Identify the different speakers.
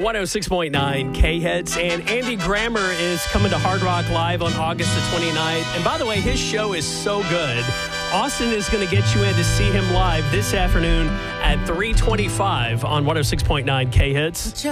Speaker 1: 106.9 K-Hits, and Andy Grammer is coming to Hard Rock Live on August the 29th. And by the way, his show is so good. Austin is going to get you in to see him live this afternoon at 3:25 on 106.9 K-Hits.